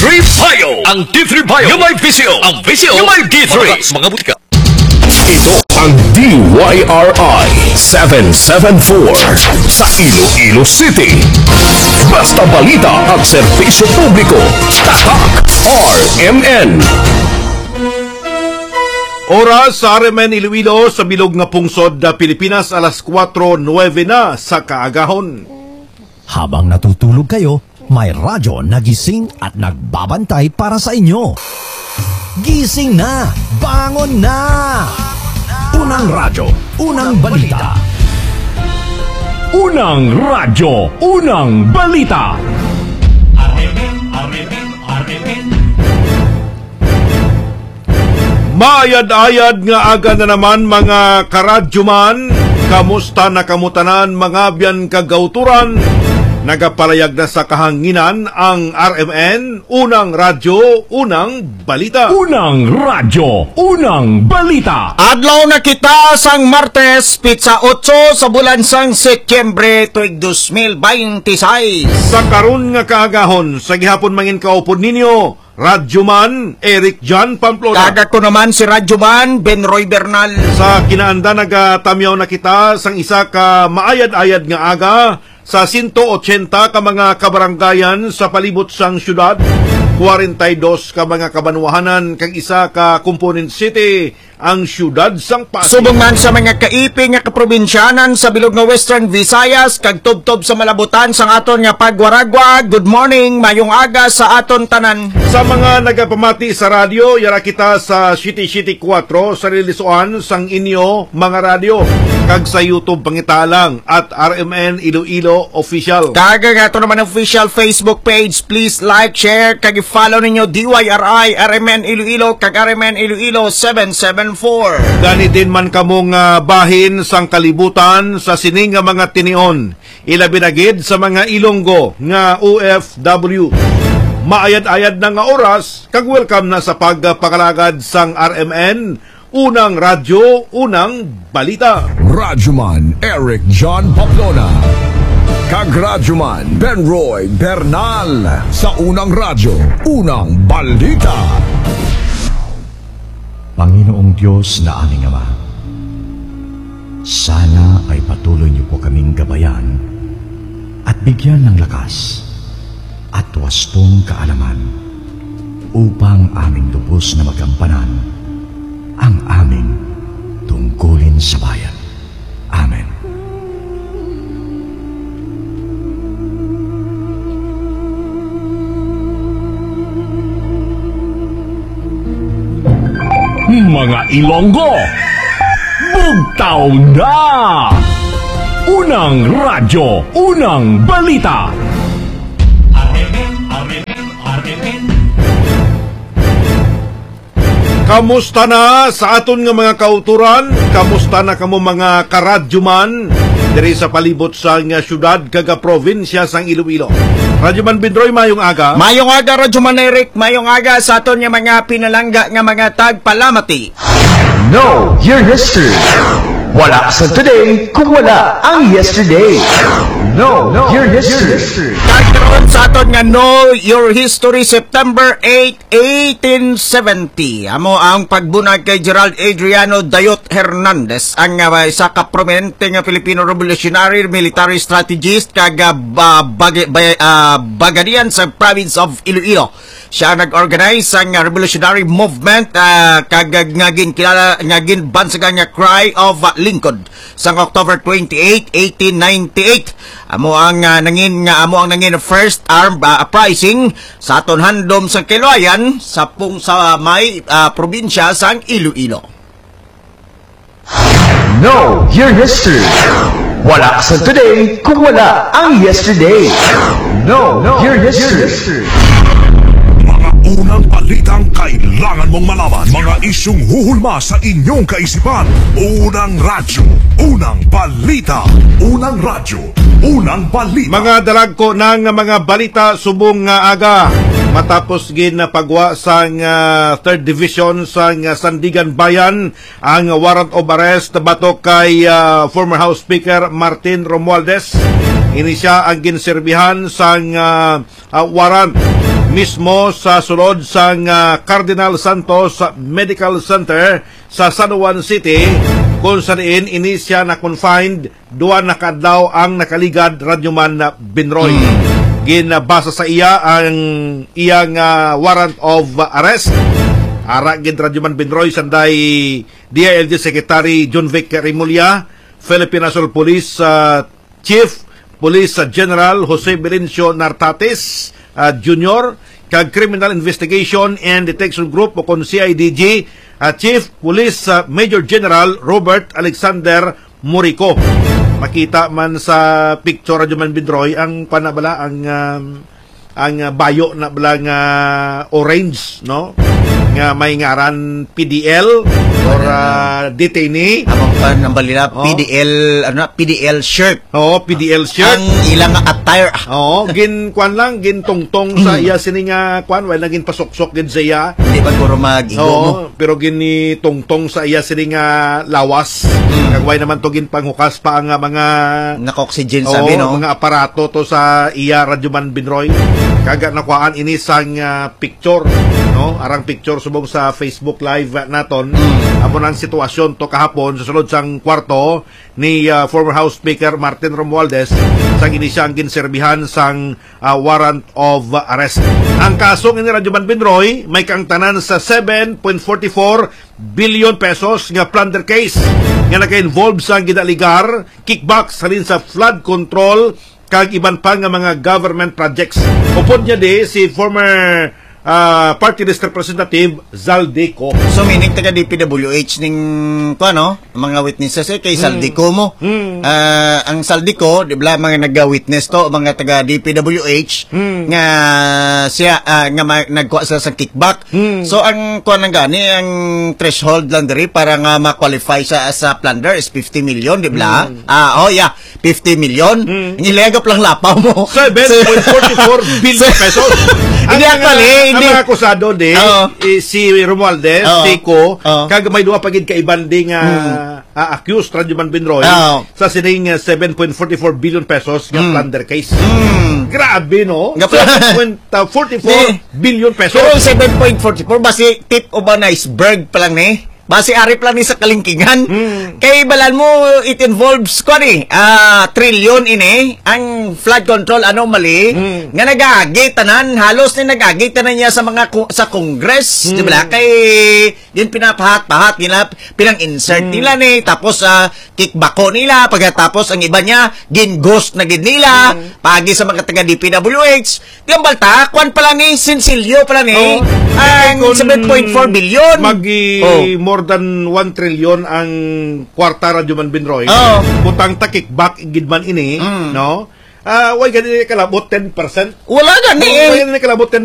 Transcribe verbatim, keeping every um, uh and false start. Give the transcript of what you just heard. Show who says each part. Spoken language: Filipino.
Speaker 1: three Bio. Ang D three Bio. Yung may visyo. Ang visyo. Yung may D three. Mga butika. Ito ang D Y R I seven seven four sa Iloilo City. Basta balita at serbisyo publiko. Tatak R M N.
Speaker 2: Oras sa R M N Iloilo sa bilog nga pungsod na Pilipinas, alas kwatro nuwebe na sa kaagahon.
Speaker 3: Habang natutulog kayo, may radyo nagising at nagbabantay para sa inyo. Gising na! Bangon na! Unang radyo, unang balita.
Speaker 4: Unang radyo, unang balita.
Speaker 2: Maayad-ayad nga aga na naman mga karadyoman. Kamusta na kamutanan mga biyan kagauturan? Nagapalayag na sa kahanginan ang R M N, unang radyo, unang balita.
Speaker 4: Unang radyo, unang balita.
Speaker 5: Adlaw na kita sang Martes, pizza otso sa bulan sang Setyembre tuig dos mil beintiseis.
Speaker 2: Sa karon nga kaagahon, sa gihapon mangin kaupod ninyo, Radyoman Eric John Pamplona.
Speaker 5: Kagat ko naman si Radyoman Benroy Bernal.
Speaker 2: Sa kinaanda nagatamyaw na kita sang isa ka maayad-ayad nga aga sa one eighty ka mga kabaranggayan sa palibot sang syudad, forty-two ka mga kabanwahanan kag isa ka component city ang syudad sang Pasig.
Speaker 5: Subong man sa mga kaiping nga kaprobinsyanan sa bilog nga Western Visayas kag tubtob sa malabutan sang aton nga pagwaragwag. Good morning, mayong aga sa aton tanan.
Speaker 2: Sa mga nagapamati sa radyo, yara kita sa City City four sa rilisuan sang inyo mga radyo kag sa YouTube pangitalang at R M N Iloilo Official.
Speaker 5: Kaga nga ito naman official Facebook page. Please like, share, kag i-follow ninyo D Y R I, R M N Iloilo, kag R M N Iloilo seven seven four.
Speaker 2: Gani din man kamong uh, bahin sang kalibutan sa sining nga mga tinion. Ilabi na gid sa mga Ilonggo nga O F W. Maayad-ayad na nga oras, kag welcome na sa pagpakalagad sang R M N, unang radyo, unang balita.
Speaker 1: Radyoman Eric John Pamplona. Kag Radyoman Benroy Bernal sa unang radyo, unang balita.
Speaker 3: Panginoong Diyos na aming Ama, sana ay patuloy niyo po kaming gabayan at bigyan ng lakas at wastong kaalaman upang aming lubos na magampanan ang aming tungkulin sa bayan. Amen.
Speaker 4: Mga Ilonggo, bugtaw na! Unang radyo, unang balita.
Speaker 2: Kamusta na sa aton nga mga kauturan? Kamusta na kamo mga karadyoman diri sa palibot sa nga syudad kaga probinsya sang Iloilo? Radyoman Benroy, mayong aga.
Speaker 5: Mayong aga, Radyoman Eric. Mayong aga sa aton nga mga pinalangga nga mga tagpalamati.
Speaker 6: Know your history. Wala sa today kung wala ang yesterday. Know your history.
Speaker 5: Kagkaroon sa aton nga Know Your History, September eighth, eighteen seventy. Amo ang pagbunag kay Gerald Adriano Dayot Hernandez, ang uh, isa ka prominente nga Filipino revolutionary military strategist kag uh, bag, bag, uh, bagadian sa province of Iloilo. Siya nag-organize ang uh, revolutionary movement uh, kag nga kilala nga ginbansagan nga Cry of uh, Lincoln sang October twenty-eighth, eighteen ninety-eight. Amo ang uh, nangin nga amo ang nangin first armed uh, uprising sa aton handom sa Kiloayan sa pung sa may uh, probinsya sang Iloilo.
Speaker 6: Know your history. Wala sa today kung wala ang yesterday. Know your history.
Speaker 1: Unang balitang kailangan mong malaman. Mga isyung huhulma sa inyong kaisipan. Unang radyo, unang balita. Unang radyo, unang balita.
Speaker 2: Mga dalag ko ng mga balita subong nga aga. Matapos gin na pagwa sa uh, third Division sa uh, Sandigan Bayan ang warrant of arrest batok kay uh, former House Speaker Martin Romualdez. Ini siya ang ginserbihan sa uh, uh, warrant mismo sa sulod sa uh, Cardinal Santos Medical Center sa San Juan City, kung saan ini siya na confined, duwa na kadlaw ang nakaligad Radyoman Binroy. Mm. Ginabasa sa iya ang iyang uh, warrant of arrest. Ara gid Radyoman Binroy sanday D I L G Secretary John Vic Rimulya, Philippine National Police uh, Chief Police General Jose Berencio Nartates uh, Junior, kag Criminal Investigation and Detection Group o kon C I D G uh, Chief Police uh, Major General Robert Alexander Morico. Makita man sa picture Radyoman Binroy ang panabala ang um, ang uh, bayo na bala nga orange, no, nga may ngaran P D L or uh, detainee.
Speaker 5: Among kan ang balila P D L, oh. ano P D L shirt.
Speaker 2: Oo, P D L shirt.
Speaker 5: Ang ilang attire.
Speaker 2: Oo, gin kwan lang gin tungtong sa iya sini nga kwan wala naging pasok-sok gid sa iya.
Speaker 5: Hindi ba guro mag-igo mo?
Speaker 2: Pero gini tungtong sa iya sini nga lawas. Mm. Kagway naman to gin panghukas pa ang mga
Speaker 5: naka-oxygen sabi, no,
Speaker 2: mga aparato to sa iya Radyoman Binroy. Kaga nakuhaan ini sang uh, picture, no, arang picture subong sa Facebook live naton. Mm. Amo nang sitwasyon to kahapon sa sulod sang kwarto ni uh, former House Speaker Martin Romualdez sang ini siyang ginserbihan sang uh, warrant of arrest. Ang kasong ini Radyoman Binroy may kaangtanan sa seven point four four billion pesos nga plunder case nga naka-involve sa gidaligar kickbacks halin sa flood control kag iban pa nga mga government projects. Upod niya di si former uh, party list representative Zaldico.
Speaker 5: So meaning taga D P W H ning ko, ano, mga witnesses eh, kay Zaldico mo. Mm. Uh, ang Zaldico, di ba mga nag-witness to, mga taga D P W H mm. nga siya uh, nga nagkuha sa sa kickback. Mm. So ang kuha nang gani ang threshold lang diri para nga ma-qualify sa sa plunder is fifty million, di ba? Mm. Ah, oh yeah, fifty million. Mm. Nilegap lang lapaw mo.
Speaker 2: seven point four four billion pesos.
Speaker 5: Hindi actually,
Speaker 2: hindi. Ang mga akusado di,
Speaker 5: uh,
Speaker 2: eh, si Romualdez, uh, Tico, uh, kag may duha pagid ka ibang ding uh, mm. uh, accused Radyoman Binroy uh, sa sining uh, seven point four four billion pesos nga mm. plunder case. Mm. Grabe, no? seven point four four billion pesos.
Speaker 5: Pero seven point four four, basi tip o ba na iceberg pa lang ni? Base ari plan ni sa kalingkingan. Mm. Kay balan mo it involves ko ni ah trillion ini ang flood control anomaly mm. nga nagagi tanan, halos ni nagagi tanan niya sa mga sa Congress, mm. di ba? Kay din pinapahat-pahat nila, pinang-insert mm. nila ni, tapos uh, kickbacko nila, pagkatapos ang iba niya gin ghost na gid nila mm. pagi sa mga taga D P W H. Gambalta kwan pala ni Sinsilio pala ni oh. ang seven point four billion
Speaker 2: magi oh. more than one trillion ang kwarta Radyoman Binroy.
Speaker 5: Oh.
Speaker 2: Butang ta kickback gidman ini, mm. no? Ah, uh, way gani kalabot ten percent.
Speaker 5: Wala gani.
Speaker 2: Way gani kalabot ten